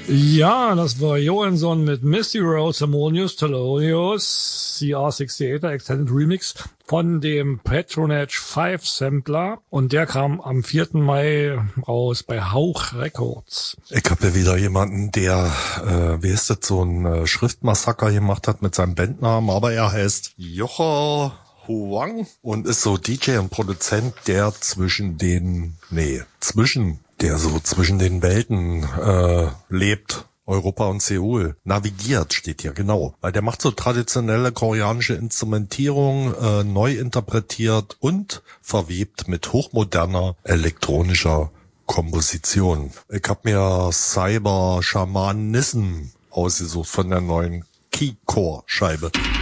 Ja, das war Johansson mit Misty Rose Harmonious Thelonious, CR68 Extended Remix von dem Patronage 5 Sampler und der kam am 4. Mai raus bei Hauch Records. Ich habe ja wieder jemanden, der, wie ist das, so ein Schriftmassaker gemacht hat mit seinem Bandnamen, aber er heißt Jocher Huang und ist so DJ und Produzent, der zwischen den Welten lebt. Europa und Seoul. Navigiert steht hier, genau. Weil der macht so traditionelle koreanische Instrumentierung, neu interpretiert und verwebt mit hochmoderner elektronischer Komposition. Ich hab mir Cyber Shamanism ausgesucht von der neuen Keycore-Scheibe.